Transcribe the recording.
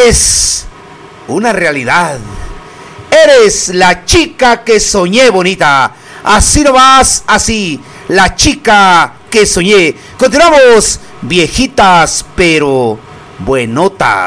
es una realidad. Eres la chica que soñé, bonita. Así nomás, así, la chica que soñé. Continuamos, viejitas pero buenotas.